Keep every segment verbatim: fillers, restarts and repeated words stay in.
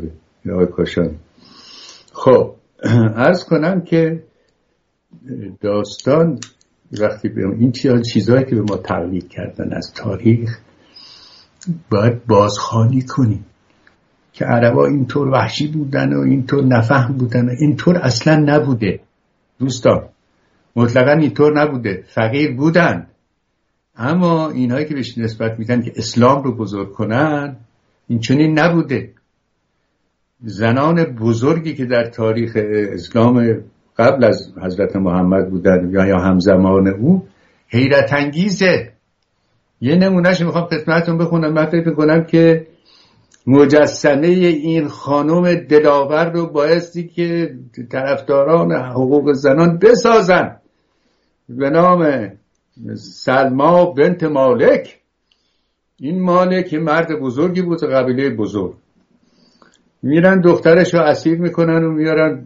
یا آقای کاشانی. خب عرض کنم که داستان وقتی به این چیزهایی که به ما تقلید کردن از تاریخ باید بازخوانی کنیم که عربا اینطور وحشی بودن و اینطور نفهم بودن و اینطور اصلا نبوده. دوستان مطلقا اینطور نبوده، فقیر بودن، اما اینهایی که بهش نسبت میدن که اسلام رو بزرگ کنن این چنین نبوده. زنان بزرگی که در تاریخ اسلام قبل از حضرت محمد بودن یا یا همزمان او حیرت انگیزه. یه نمونهش میخوام خدمتتون بخونم. من فکر میکنم که مجسمه این خانم دلاور رو بایستی که طرفداران حقوق زنان بسازن، به نام سلما بنت مالک. این مالک مرد بزرگی بود، قبیله بزرگ. میرن دخترش رو اسیر میکنن و میارن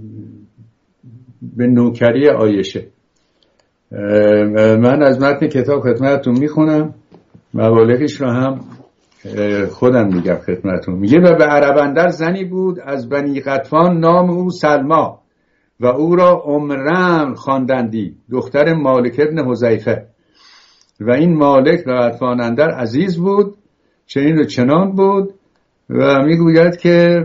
به نوکری عایشه. من از متن کتاب خدمتتون میخونم، مبالغش رو هم خودم میگم خدمتتون. میگه و به عربندر زنی بود از بنی غطفان، نام او سلما و او را ام رمل خواندندی، دختر مالک ابن حذیفه. و این مالک به غطفان اندر عزیز بود، چنین و چنان بود. و میگوید که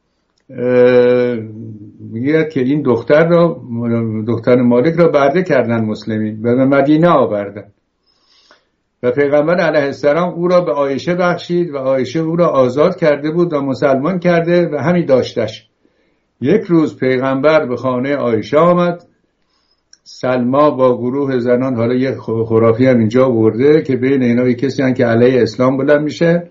میگه که این دختر را، دختر مالک را برده کردن مسلمین و به مدینه آوردن و پیغمبر علیه السلام او را به عایشه بخشید و عایشه او را آزاد کرده بود و مسلمان کرده و همی داشتش. یک روز پیغمبر به خانه عایشه آمد. سلما با گروه زنان، حالا یک خرافی هم اینجا برده که بین اینا یک کسی هن که علیه اسلام بلند میشه.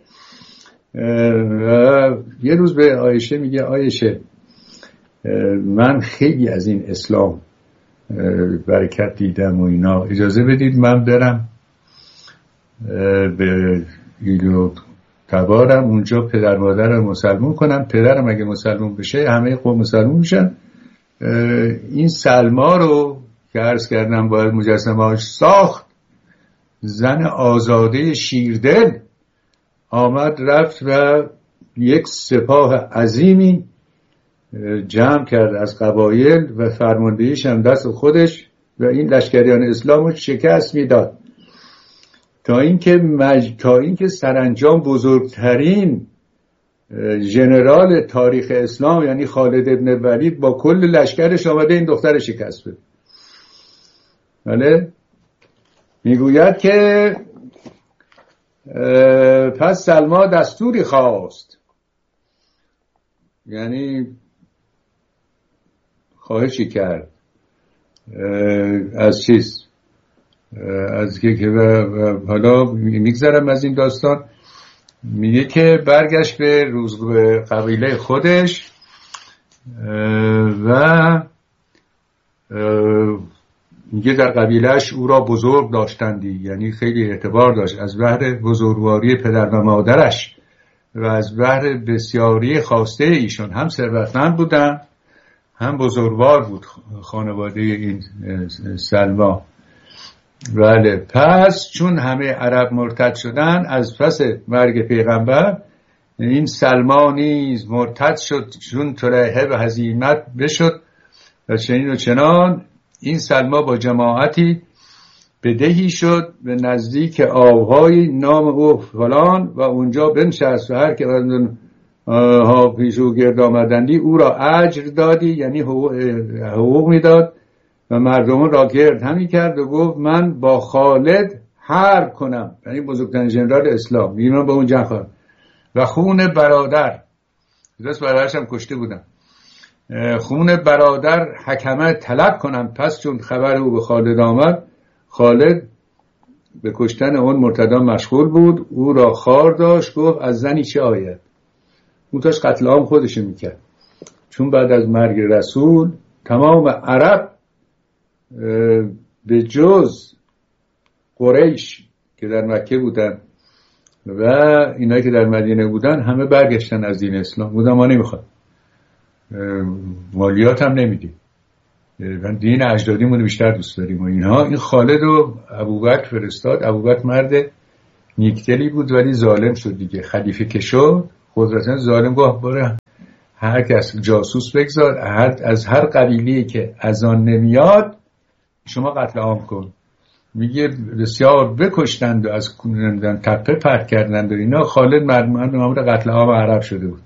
یه روز به عایشه میگه عایشه من خیلی از این اسلام برکت دیدم و اینا، اجازه بدید من برم به ایلو تبارم اونجا پدر مادرم مسلمون کنم، پدرم اگه مسلمون بشه همه قوم مسلمون میشن. این سلما رو که عرض کردم باید مجسمه‌اش ساخت، زن آزاده شیردل، آمد رفت و یک سپاه عظیمی جمع کرد از قبایل و فرماندهیش هم دست خودش و این لشکریان اسلام رو شکست میداد، تا اینکه مج... تا اینکه سرانجام بزرگترین ژنرال تاریخ اسلام یعنی خالد ابن ولید با کل لشکرش آمده این دختر شکست بده. بله میگوید که پس سلما دستوری خواست، یعنی خواهشی کرد از چیز، از که که حالا میگذرم از این داستان. میگه که برگشت به روز قبیله خودش و میگه در قبیلهش او را بزرگ داشتندی، یعنی خیلی اعتبار داشت از بحر بزرگواری پدر و مادرش و از بحر بسیاری خواسته ایشون، هم ثروتمند بودن هم بزرگوار بود خانواده این سلما. بله پس چون همه عرب مرتد شدن از پس مرگ پیغمبر، این سلما نیز مرتد شد چون طلحه به هزیمت بشد و چنین و چنان. این سلما با جماعتی بدهی شد به نزدیک آبهای نام او فلان و اونجا بنشست و هر که ها پیش او گرد آمدندی او را اجر دادی، یعنی حقوق, حقوق میداد و مردمان را گرد همی کرد و گفت من با خالد حرب کنم، یعنی بزرگترین ژنرال اسلام، میگه من با اون جنگ خواهم و خون برادر، دست برادرش هم کشته بودم، خون برادر حکمه طلب کنم. پس چون خبر او به خالد آمد، خالد به کشتن اون مرتدا مشغول بود، او را خار داشت، گفت از زنی چه آید. اون تاش قتل عام خودش میکرد، چون بعد از مرگ رسول تمام عرب به جز قریش که در مکه بودن و اینایی که در مدینه بودن همه برگشتن از دین اسلام. بودن ما نمیخواد، مالیات هم نمیدیم، من دین اجدادیمون بیشتر دوست داریم و اینها. این خالد و ابوبکر فرستاد. ابوبکر مرد نیکدلی بود ولی ظالم شد دیگه، خلیفه که شد قدرتاً ظالم گفت بره هر کس جاسوس بگذار، از هر قبیله‌ای که از آن نمیاد شما قتل عام کن. میگه بسیار بکشتند و از نمیدن تپه پرت کردند و اینا. خالد مأمور قتل عام عرب شده بود.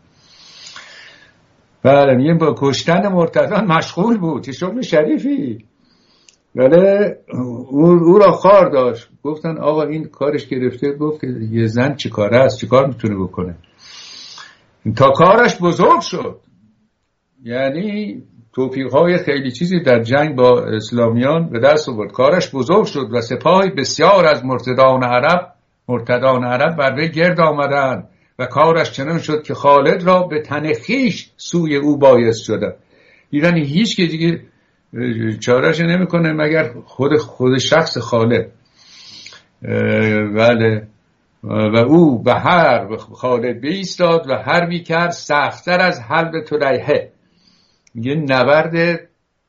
بله، میگه با کشتن مرتدان مشغول بود. چه شغل شریفی. بله، او, او را خار داشت. گفتن آقا این کارش گرفته. گفت که یه زن چه کاره است، چه کار میتونه بکنه؟ تا کارش بزرگ شد. یعنی توفیق‌های خیلی چیزی در جنگ با اسلامیان به دست آورد. کارش بزرگ شد و سپاهی بسیار از مرتدان عرب مرتدان عرب بر وی گرد آمدند و کارش چنان شد که خالد را به تن خویش سوی او باعث شد. ایرانی هیچ که دیگه چاره‌اش نمی‌کنه مگر خود خود شخص خالد. بله، و او به حرب خالد بایستاد و حربی کرد سخت‌تر از حرب طلیحه. یه نبرد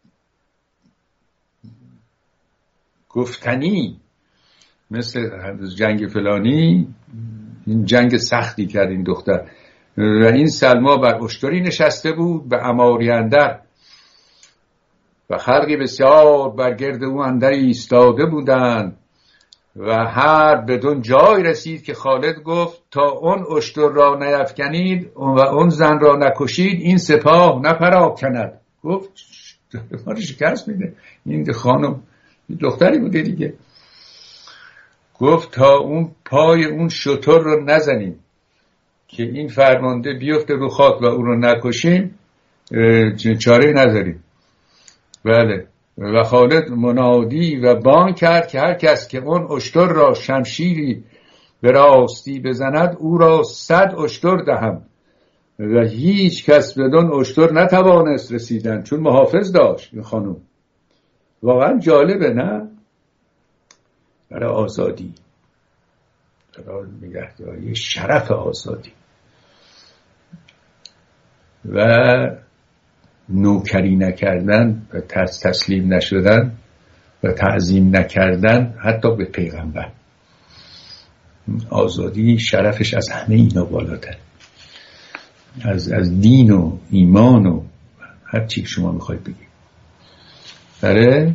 گفتنی مثل جنگ فلانی، این جنگ سختی کرد این دختر. و این سلما بر اشتری نشسته بود به عماری اندر و خلقی بسیار بر گرد او اندر ایستاده بودند و هر بدون جای رسید که خالد گفت تا اون اشتر را نیفکنید و اون زن را نکشید این سپاه نپراکند. گفت ما رو شکست میده. این خانم دختری بوده دیگه. گفت تا اون پای اون شتر رو نزنیم که این فرمانده بیفته رو خاک و اون رو نکشیم چاره نداریم. بله، و خالد منادی و بان کرد که هر کس که اون اشتر را شمشیری به راستی بزند او را صد اشتر دهم. و هیچ کس بدون اشتر نتوانست رسیدن چون محافظ داشت. این خانم واقعا جالبه نه؟ برای آزادی، برای نگهداری شرف آزادی و نوکری نکردن و تسلیم نشدن و تعظیم نکردن حتی به پیغمبر. آزادی شرفش از همه اینا بالاتر، از از دین و ایمان و هر چی که شما میخواید بگید. برای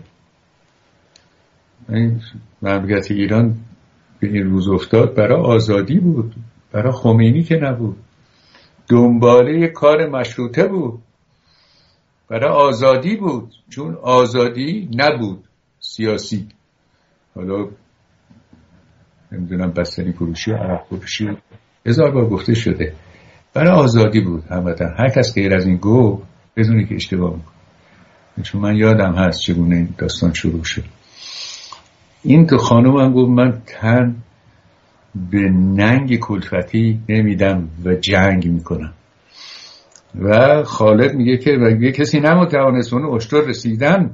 مملکت ایران به این روز افتاد برای آزادی بود، برای خمینی که نبود. دنباله کار مشروطه بود، برای آزادی بود، چون آزادی نبود سیاسی. حالا نمیدونم بستنی فروشی عرق فروشی هزار بار گفته شده، برای آزادی بود. هموطن هر کس غیر از این گفت بدونی که اشتباه میکنه. چون من یادم هست چگونه این داستان شروع شد. این تو خانم هم گفت من تن به ننگ کلفتی نمیدم و جنگ میکنم. و خالد میگه که و یه کسی نمیتوانست اون اشتر رسیدن.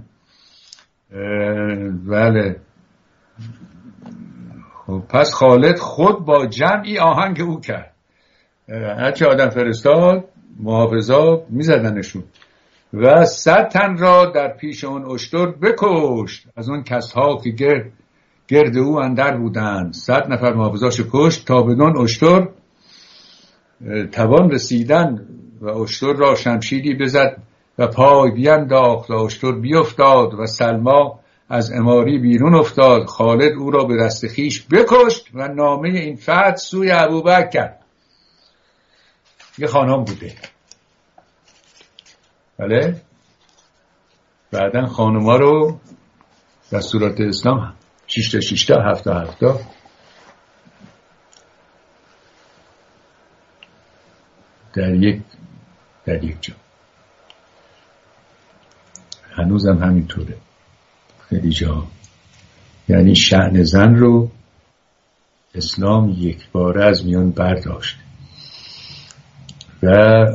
بله، خب پس خالد خود با جمعی آهنگ او کرد. هرچی آدم فرستاد محافظا میزدنشون و صد تن را در پیش اون اشتر بکشت از اون کسها که گرد, گرد او اندر بودند. صد نفر محافظاشو کشت تا بدون اشتر توان رسیدن و اشتر را شمشیری بزد و پای بینداخت و اشتر بیفتاد و سلما از عماری بیرون افتاد. خالد او را به دست خیش بکشت و نامه این فتح سوی ابوبکر کرد. یه خانم بوده. بله، بعدن خانوما رو دستورات اسلام شش تا شش تا هفت تا هفت تا در یک در یک جا هنوزم همینطوره خیلی جا. یعنی شأن زن رو اسلام یک باره از میان برداشت و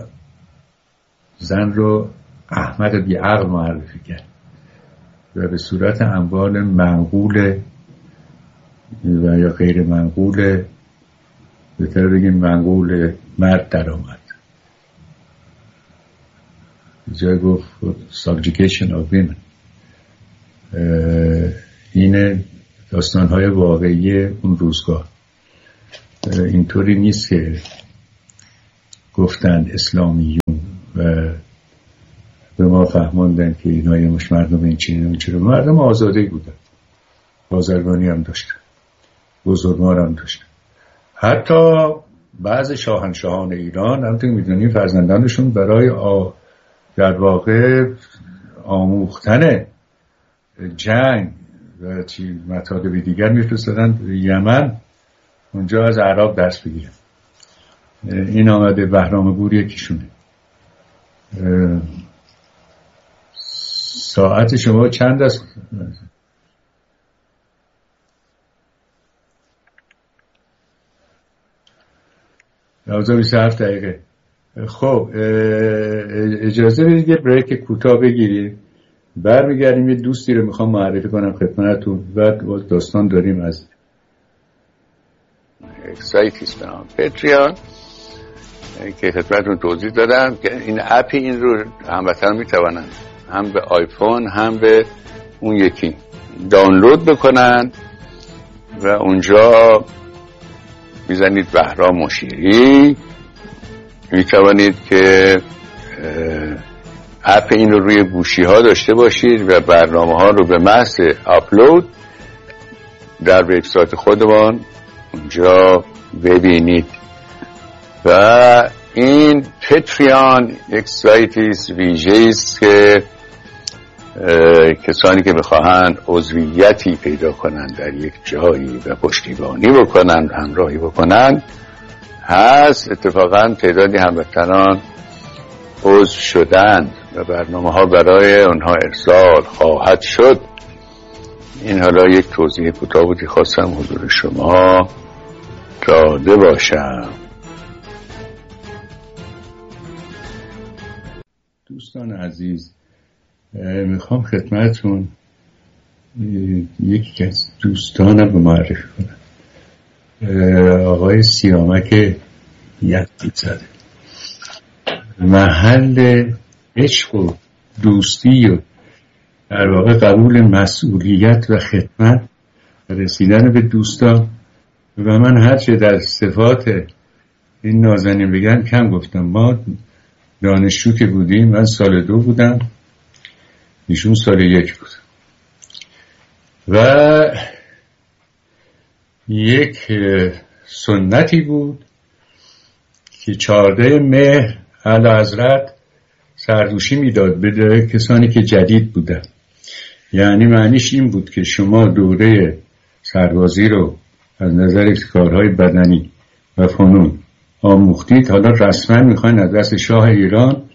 زن رو احمد بی عقل معرفی کرد و به صورت اموال منقول و یا غیر منقول، بهتر بگیم منقول، مرد در آمد. جای گفت subjugation of women. این داستان‌های واقعی اون روزگار. اینطوری نیست که گفتند اسلامیون و به ما فهماندن که اینا یه مش مردم این چنین اون چنین. مردم آزادی بودن، بازرگانی هم داشتن، بزرگوار هم داشتن. حتی بعض شاهنشاهان ایران همونطور که میدونیم فرزندانشون برای آ... در واقع آموختن جنگ و چی مطالب دیگر میفرستادن به یمن، اونجا از عرب درس بگیرن. این آمده بهرام گور یکیشونه. ساعت شما چند است؟ دوازده و بیست و هفت دقیقه. خب اجازه بدید یه بریک کوتاه بگیرید، برمیگردیم. یه دوستی رو میخوام معرفی کنم خدمتتون و داستان داریم از سایتیست به نام پتریان که خدمتتون توضیح دادم که این اپی این رو هموطنان میتوانند هم به آیفون هم به اون یکی دانلود بکنن و اونجا میزنید بهرام مشیری، میتوانید که اپ این رو روی گوشی ها داشته باشید و برنامه ها رو به محض آپلود در وبسایت خودمان اونجا ببینید. و این پتریان یک سایتی ویژه‌ای است که کسانی که بخواهند عضویتی پیدا کنند در یک جایی و پشتیبانی بکنند، همراهی بکنند هست. اتفاقا تعدادی هموطنان عضو شدند و برنامه ها برای اونها ارسال خواهد شد. این حالا یک توضیح کوتاه بودی خواستم حضور شما داده باشم. دوستان عزیز، میخوام خدمتتون یکی از دوستانم رو معرفی کنم. آقای سیامک یزدیزاده، محل عشق و دوستی و در واقع قبول مسئولیت و خدمت رسیدن به دوستان. و من هرچه در صفات این نازنین بگم کم گفتم. ما دانشجو که بودیم، من سال دو بودم، ایشون سال یک بود و یک سنتی بود که چهارده مهر اعلیحضرت سردوشی میداد به کسانی که جدید بودن. یعنی معنیش این بود که شما دوره سربازی رو از نظر کارهای بدنی و فنون آموختید، حالا رسما میخواین از دست شاه ایران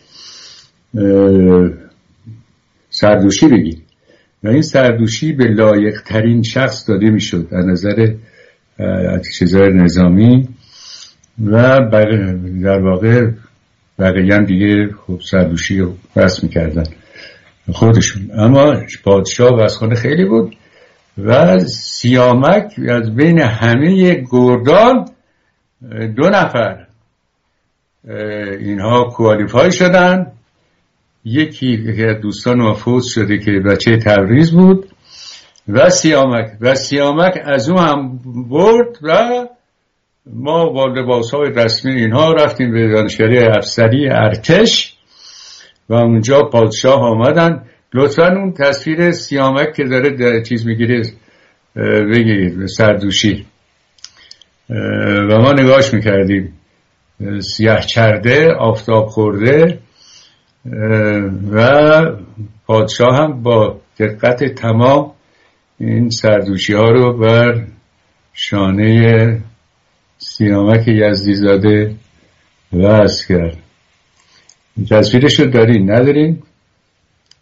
سردوشی بگید و این سردوشی به لایق ترین شخص داده میشد از نظر چیزای نظامی و در واقع بقیه هم دیگه خب سردوشی رو رسم میکردن خودشون. اما پادشاه وزخانه خیلی بود و سیامک از بین همه گردان دو نفر اینها کوالیفای شدن. یکی که دوستان ما فوت شده که بچه تبریز بود و سیامک و سیامک از اون هم برد و ما با لباس‌های رسمی اینها رفتیم به دانشکده افسری ارتش و اونجا پادشاه آمدن. لطفاً اون تصویر سیامک که داره در چیز میگیره بگیرید، سردوشی، و ما نگاهش میکردیم، سیاه چرده، آفتاب خورده و پادشاه هم با دقت تمام این سردوشی ها رو بر شانه سیامک یزدیزاده وضع کرد. تصویرش رو دارین ندارین؟